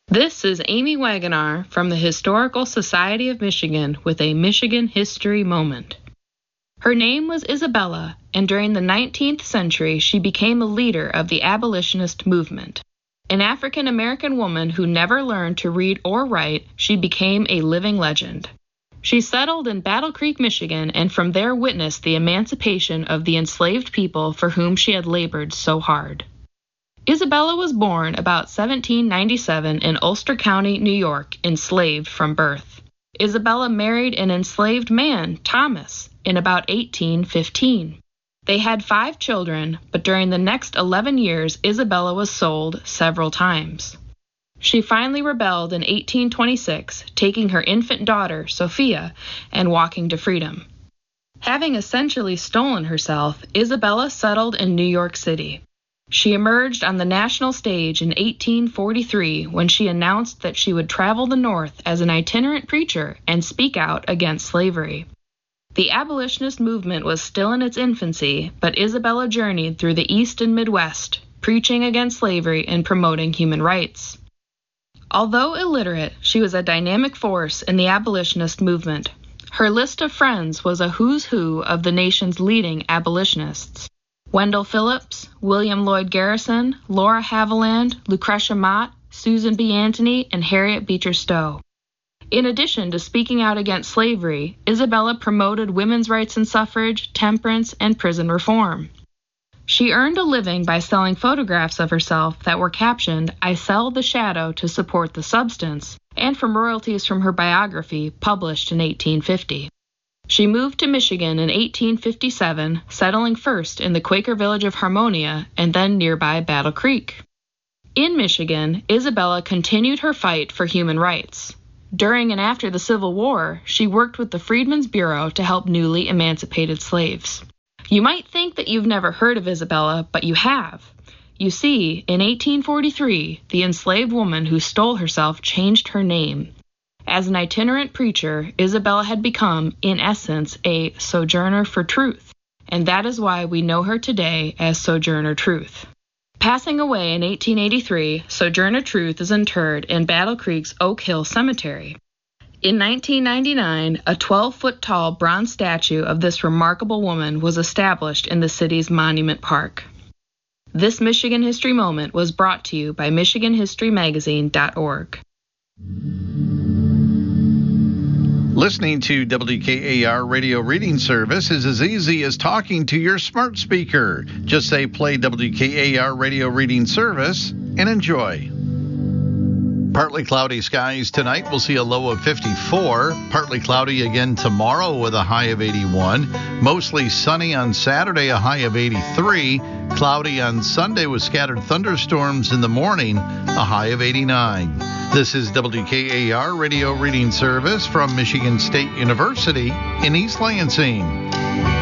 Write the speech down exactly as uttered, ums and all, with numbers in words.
This is Amy Wagonar from the Historical Society of Michigan with a Michigan History Moment. Her name was Isabella, and during the nineteenth century she became a leader of the abolitionist movement. An African-American woman who never learned to read or write, she became a living legend. She settled in Battle Creek, Michigan, and from there witnessed the emancipation of the enslaved people for whom she had labored so hard. Isabella was born about seventeen ninety-seven in Ulster County, New York, enslaved from birth. Isabella married an enslaved man, Thomas, in about eighteen fifteen. They had five children, but during the next eleven years, Isabella was sold several times. She finally rebelled in eighteen twenty-six, taking her infant daughter, Sophia, and walking to freedom. Having essentially stolen herself, Isabella settled in New York City. She emerged on the national stage in eighteen forty-three when she announced that she would travel the North as an itinerant preacher and speak out against slavery. The abolitionist movement was still in its infancy, but Isabella journeyed through the East and Midwest, preaching against slavery and promoting human rights. Although illiterate, she was a dynamic force in the abolitionist movement. Her list of friends was a who's who of the nation's leading abolitionists. Wendell Phillips, William Lloyd Garrison, Laura Haviland, Lucretia Mott, Susan B. Anthony, and Harriet Beecher Stowe. In addition to speaking out against slavery, Isabella promoted women's rights and suffrage, temperance, and prison reform. She earned a living by selling photographs of herself that were captioned, "I sell the shadow to support the substance," and from royalties from her biography published in eighteen fifty. She moved to Michigan in eighteen fifty-seven, settling first in the Quaker village of Harmonia and then nearby Battle Creek. In Michigan, Isabella continued her fight for human rights. During and after the Civil War, she worked with the Freedmen's Bureau to help newly emancipated slaves. You might think that you've never heard of Isabella, but you have. You see, in eighteen forty-three, the enslaved woman who stole herself changed her name. As an itinerant preacher, Isabella had become, in essence, a sojourner for truth, and that is why we know her today as Sojourner Truth. Passing away in eighteen eighty-three, Sojourner Truth is interred in Battle Creek's Oak Hill Cemetery. In nineteen ninety-nine, a twelve-foot-tall bronze statue of this remarkable woman was established in the city's Monument Park. This Michigan History Moment was brought to you by Michigan History Magazine dot org. Listening to W K A R Radio Reading Service is as easy as talking to your smart speaker. Just say play W K A R Radio Reading Service and enjoy. Partly cloudy skies tonight. We'll see a low of fifty-four. Partly cloudy again tomorrow with a high of eighty-one. Mostly sunny on Saturday, a high of eighty-three. Cloudy on Sunday with scattered thunderstorms in the morning, a high of eighty-nine. This is W K A R Radio Reading Service from Michigan State University in East Lansing.